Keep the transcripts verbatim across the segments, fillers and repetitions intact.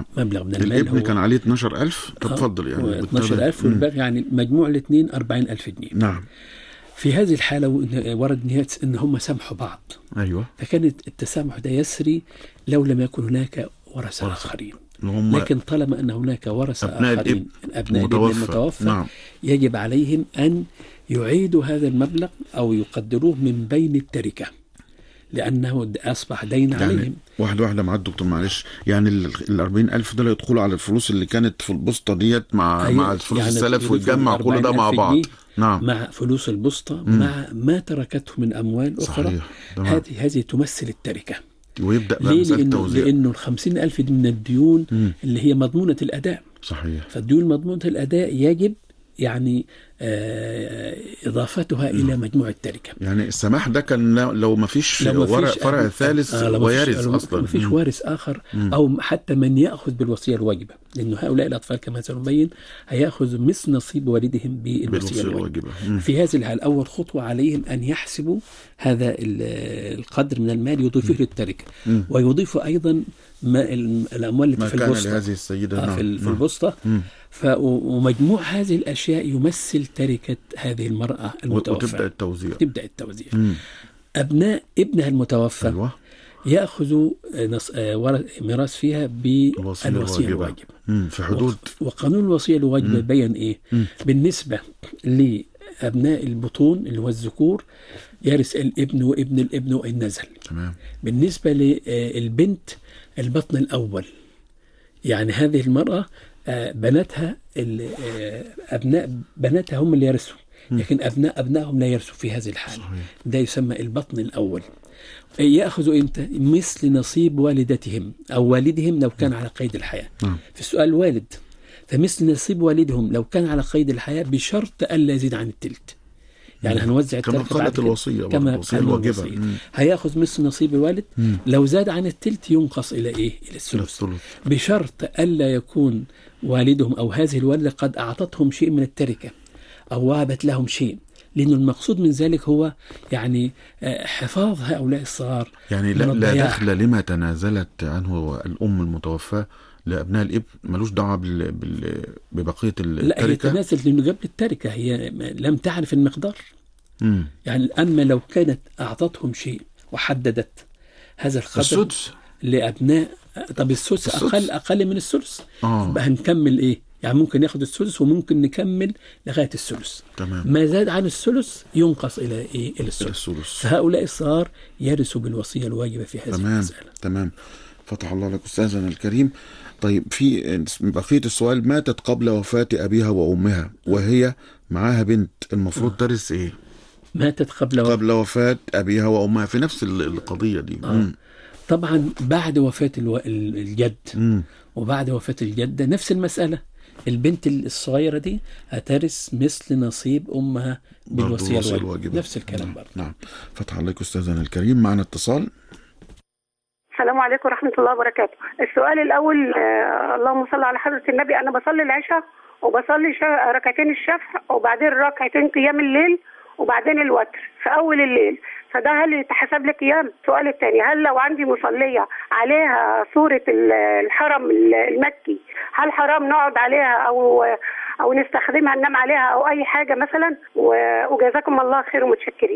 نعم. مبلغ من المال. الابن كان عليه اتناشر ألف، تفضل يعني اتناشر ألف والباقي يعني مجموع الاثنين أربعين ألف جنيه. نعم. في هذه الحالة ورد نيات ان هم سامحوا بعض. ايوه. فكانت التسامح ده يسري لو لم يكن هناك ورثة آخرين. لكن طالما أن هناك ورثة أبناء آخرين أبناء المتوفى, المتوفى نعم. يجب عليهم أن يعيدوا هذا المبلغ أو يقدروه من بين التركة، لأنه أصبح دين يعني عليهم. واحدة واحدة مع الدكتور معلش، يعني ال أربعين ألف دول يدخلوا على الفلوس اللي كانت في البسطة ديت مع أيوة. مع الفلوس يعني السلف ويتجمع كل ده مع بعض. نعم. مع فلوس البسطة مع ما تركته من أموال أخرى. هذه هذه تمثل التركة. ويبدأ بقى ليه؟ لأنه, لأنه الخمسين ألف دي من الديون م. اللي هي مضمونة الأداء. صحيح. فالديون مضمونة الأداء يجب يعني آه إضافتها م. إلى مجموع التركة. يعني السماح ده كان لو ما فيش فرع ثالث آه ويرث أصلا، ما فيش وارث آخر م. أو حتى من يأخذ بالوصية الواجبة، لأنه هؤلاء الأطفال كما سنبين هيأخذ مثل نصيب والدهم بالوصية الواجبة. في هذه الحالة أول خطوة عليهم أن يحسبوا هذا القدر من المال يضيفه للتركة، ويضيفوا أيضا ما الأموال التي في البسطة لهذه السيدة آه في, في البسطة. ومجموع هذه الأشياء يمثل تركة هذه المرأة المتوفى. وتبدأ التوزيع. تبدأ التوزيع. مم. أبناء ابنها المتوفى أيوة. يأخذوا ميراث فيها بالوصية الواجبة في حدود. وقانون الوصية الواجبة بيان إيه؟ مم. بالنسبة لأبناء البطون اللي هو الذكور يرث الابن وابن الابن وإن نزل. تمام. بالنسبة للبنت البطن الأول، يعني هذه المرأة بناتها أبناء بناتها هم اللي يرثوا، لكن أبناء أبنائهم لا يرثوا في هذه الحالة. صحيح. ده يسمى البطن الأول. يأخذوا إمتى؟ مثل نصيب والدتهم أو والدهم لو كان على قيد الحياة. م. في السؤال والد، فمثل نصيب والدهم لو كان على قيد الحياة بشرط ألا يزيد عن التلت. يعني هنوزع كما قالت الوصية، كما الوصية الواجبة. هياخذ مثل نصيب الوالد. مم. لو زاد عن التلت ينقص إلى إيه؟ إلى الثلث، بشرط ألا يكون والدهم أو هذه الوالدة قد أعطتهم شيء من التركة أو وهبت لهم شيء، لأن المقصود من ذلك هو يعني حفاظ هؤلاء الصغار. يعني لا, لا دخل لما تنازلت عنه الأم المتوفاة لأبناء الابن، ملوش دعوة بال... بال... ببقية التركة. لا، هي تنازلت لأنه قبل التركة هي لم تعرف المقدار. مم. يعني أما لو كانت أعطتهم شيء وحددت هذا القدر السدس لأبناء، طب السدس أقل أقل من السدس، يبقى هنكمل إيه؟ يعني ممكن ياخد السدس وممكن نكمل لغاية السدس. تمام. ما زاد عن السدس ينقص إلى إيه؟ إلى السدس. فهؤلاء الصغار يرثوا بالوصية الواجبة في هذه تمام. المسألة. تمام. فتح الله لك أستاذنا الكريم. طيب في بقية السؤال، ماتت قبل وفاة أبيها وأمها وهي معاها بنت، المفروض آه. ترث إيه؟ ماتت قبل و... قبل وفاة أبيها وأمها في نفس القضية دي. آه. طبعا بعد وفاة الو... الجد مم. وبعد وفاة الجدة نفس المسألة، البنت الصغيرة دي هترث مثل نصيب أمها بالوصية الواجبة. نفس الكلام برضه. نعم. فتح الله أستاذنا الكريم. معنا اتصال. السلام عليكم ورحمة الله وبركاته. السؤال الأول، آه اللهم صل على حضرة النبي. أنا بصلي العشاء وبصلي ركعتين الشفع وبعدين ركعتين قيام الليل وبعدين الوتر في أول الليل، فده هل يتحسب لي قيام؟ السؤال الثاني، هل لو عندي مصلية عليها صورة الحرم المكي هل حرام نقعد عليها أو أو نستخدمها ننام عليها أو أي حاجة مثلا؟ وجزاكم الله خير ومتشكرين.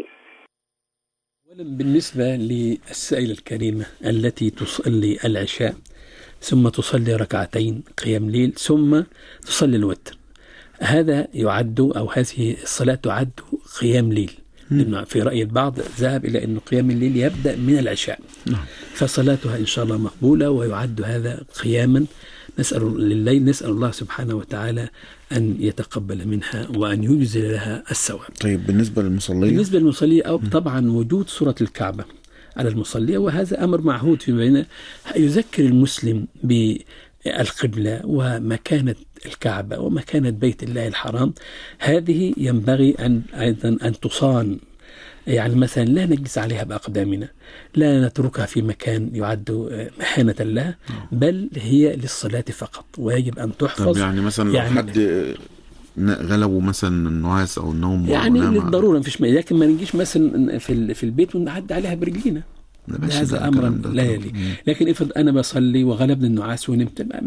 بالنسبة للسائلة الكريمة التي تصلي العشاء ثم تصلي ركعتين قيام ليل ثم تصلي الوتر، هذا يعد أو هذه الصلاة تعد قيام ليل. لأنه في رأي البعض ذهب إلى أن قيام الليل يبدأ من العشاء. نعم. فصلاتها إن شاء الله مقبولة ويعد هذا قياما. نسأل لليل نسأل الله سبحانه وتعالى أن يتقبل منها وأن يجزل لها الثواب. طيب بالنسبة للمصلية؟ بالنسبة للمصلية أو طبعا وجود صورة الكعبة على المصلية، وهذا أمر معهود في بين يذكر المسلم بالقبلة ومكانة الكعبة ومكانة بيت الله الحرام. هذه ينبغي أن أيضا أن تصان، يعني مثلا لا نجلس عليها بأقدامنا، لا نتركها في مكان يعد محانة لها، بل هي للصلاة فقط ويجب أن تحفظ. طب يعني مثلا يعني لو حد غلبوا مثلا النعاس أو النوم يعني للضرورة مفيش مانع، لكن ما نجيش مثلا في في البيت ونعد عليها برجلينا، هذا أمر لا يليق. لكن افرض أنا بصلي وغلبني النعاس ونمت